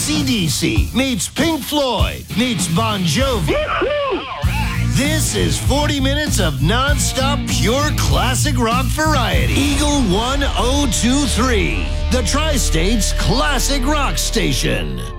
AC/DC meets Pink Floyd meets Bon Jovi. This is 40 minutes of non-stop pure classic rock variety. Eagle 1023, the Tri-State's classic rock station.